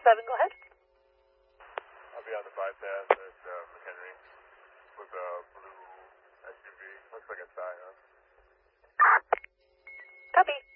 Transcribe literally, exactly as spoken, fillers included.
seven, go ahead. I'll be on the bypass at uh, McHenry with a blue S U V. Looks like a Scion. Copy.